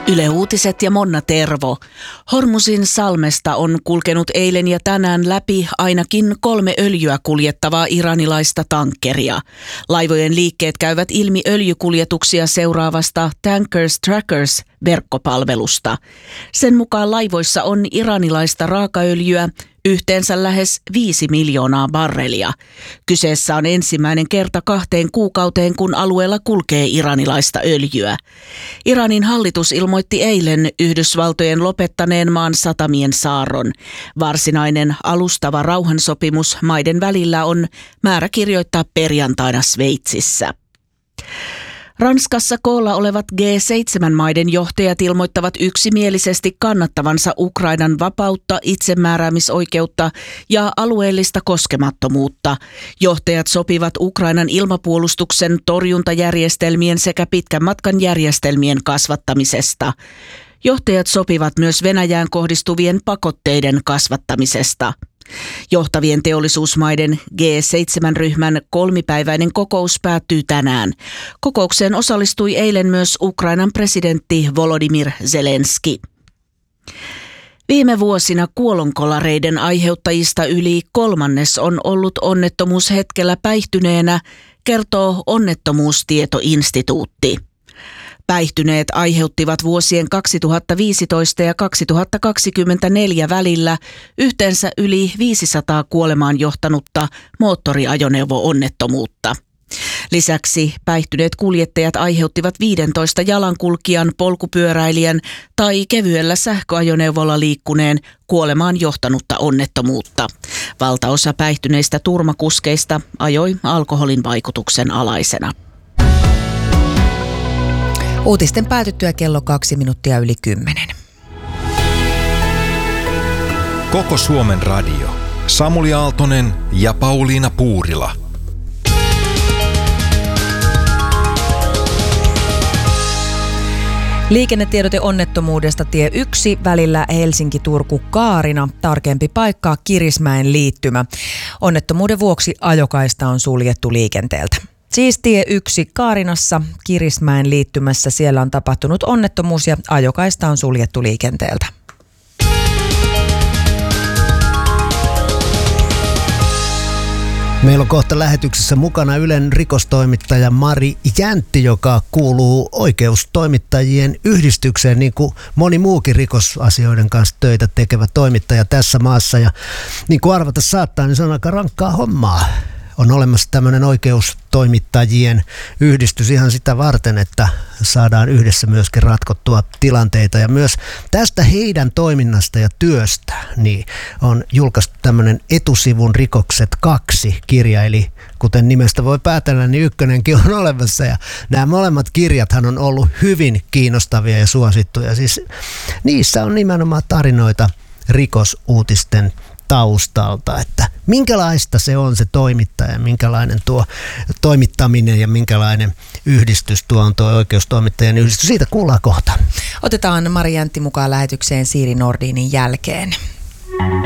Yle Uutiset ja Monna Tervo. Hormuzin salmesta on kulkenut eilen ja tänään läpi ainakin 3 öljyä kuljettavaa iranilaista tankkeria. Laivojen liikkeet käyvät ilmi öljykuljetuksia seuraavasta Tankers Trackers -verkkopalvelusta. Sen mukaan laivoissa on iranilaista raakaöljyä, yhteensä lähes 5 miljoonaa barrelia. Kyseessä on ensimmäinen kerta 2 kuukauteen, kun alueella kulkee iranilaista öljyä. Iranin hallitus ilmoitti eilen Yhdysvaltojen lopettaneen maan satamien saarron. Varsinainen alustava rauhansopimus maiden välillä on määrä kirjoittaa perjantaina Sveitsissä. Ranskassa koolla olevat G7-maiden johtajat ilmoittavat yksimielisesti kannattavansa Ukrainan vapautta, itsemääräämisoikeutta ja alueellista koskemattomuutta. Johtajat sopivat Ukrainan ilmapuolustuksen, torjuntajärjestelmien sekä pitkän matkan järjestelmien kasvattamisesta. Johtajat sopivat myös Venäjään kohdistuvien pakotteiden kasvattamisesta. Johtavien teollisuusmaiden G7-ryhmän 3-päiväinen kokous päättyy tänään. Kokoukseen osallistui eilen myös Ukrainan presidentti Volodymyr Zelenski. Viime vuosina kuolonkolareiden aiheuttajista yli 1/3 on ollut onnettomuushetkellä päihtyneenä, kertoo Onnettomuustietoinstituutti. Päihtyneet aiheuttivat vuosien 2015 ja 2024 välillä yhteensä yli 500 kuolemaan johtanutta moottoriajoneuvo-onnettomuutta. Lisäksi päihtyneet kuljettajat aiheuttivat 15 jalankulkijan, polkupyöräilijän tai kevyellä sähköajoneuvolla liikkuneen kuolemaan johtanutta onnettomuutta. Valtaosa päihtyneistä turmakuskeista ajoi alkoholin vaikutuksen alaisena. Uutisten päätyttyä kello 10:02. Koko Suomen radio. Samuli Aaltonen ja Pauliina Puurila. Liikennetiedote onnettomuudesta tie 1 välillä Helsinki-Turku-Kaarina. Tarkempi paikka Kirismäen liittymä. Onnettomuuden vuoksi ajokaista on suljettu liikenteeltä. Siis tie 1 Kaarinassa Kirismäen liittymässä, siellä on tapahtunut onnettomuus ja ajokaista on suljettu liikenteeltä. Meillä on kohta lähetyksessä mukana Ylen rikostoimittaja Mari Jäntti, joka kuuluu oikeustoimittajien yhdistykseen, niin kuin moni muukin rikosasioiden kanssa töitä tekevä toimittaja tässä maassa. Ja niin kuin arvata saattaa, niin se on aika rankkaa hommaa. On olemassa tämmöinen oikeustoimittajien yhdistys ihan sitä varten, että saadaan yhdessä myöskin ratkottua tilanteita. Ja myös tästä heidän toiminnasta ja työstä niin on julkaistu tämmöinen Etusivun rikokset 2 -kirja. Eli kuten nimestä voi päätellä, niin 1:nkin on olemassa. Ja nämä molemmat kirjathan on ollut hyvin kiinnostavia ja suosittuja. Siis niissä on nimenomaan tarinoita rikosuutisten taustalta, että minkälaista se on se toimittaja, minkälainen tuo toimittaminen ja minkälainen yhdistys tuo on tuo oikeustoimittajien yhdistys. Siitä kuullaan kohta. Otetaan Mari Jäntti mukaan lähetykseen Siiri Nordinin jälkeen.